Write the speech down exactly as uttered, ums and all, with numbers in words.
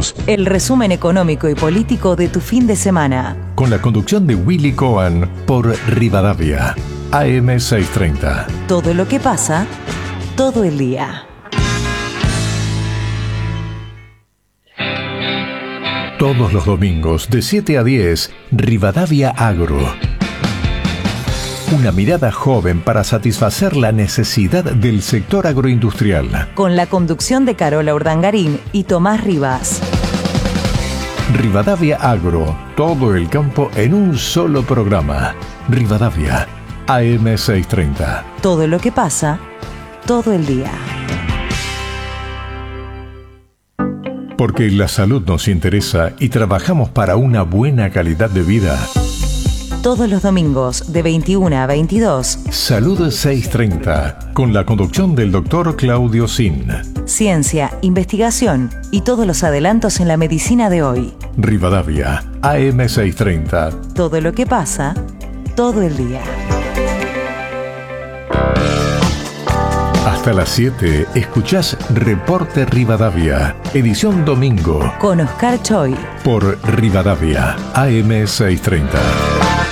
domingos. El resumen económico y político de tu fin de semana. Con la conducción de Willy Cohen por Rivadavia, A M seiscientos treinta. Todo lo que pasa, todo el día. Todos los domingos de siete a diez, Rivadavia Agro. Una mirada joven para satisfacer la necesidad del sector agroindustrial. Con la conducción de Carola Urdangarín y Tomás Rivas. Rivadavia Agro, todo el campo en un solo programa. Rivadavia, A M seiscientos treinta. Todo lo que pasa, todo el día. Porque la salud nos interesa y trabajamos para una buena calidad de vida. Todos los domingos de veintiuna a veintidós. Salud seiscientos treinta, con la conducción del doctor Claudio Sin. Ciencia, investigación y todos los adelantos en la medicina de hoy. Rivadavia, A M seiscientos treinta. Todo lo que pasa, todo el día. Hasta las siete, escuchás Reporte Rivadavia, edición domingo. Con Oscar Choi. Por Rivadavia, A M seiscientos treinta.